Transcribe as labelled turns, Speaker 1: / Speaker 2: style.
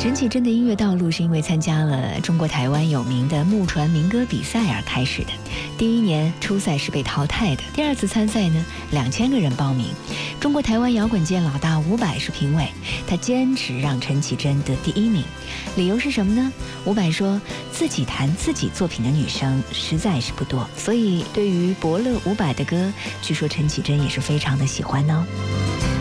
Speaker 1: 陈绮贞的音乐道路是因为参加了中国台湾有名的木船民歌比赛而开始的。第一年初赛是被淘汰的，第二次参赛呢，2000个人报名。中国台湾摇滚界老大伍佰是评委，他坚持让陈绮贞得第1名，理由是什么呢？伍佰说自己弹自己作品的女生实在是不多，所以对于伯乐伍佰的歌，据说陈绮贞也是非常的喜欢呢。